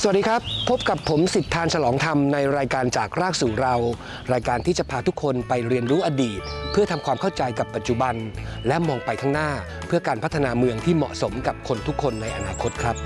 สวัสดีครับพบกับผมสิทธานฉลองธรรมในรายการจากรากสู่เรารายการที่จะพาทุกคนไปเรียนรู้อดีตเพื่อทำความเข้าใจกับปัจจุบันและมองไปข้างหน้าเพื่อการพัฒนาเมืองที่เหมาะสมกับคนทุกคนในอนาคตครับ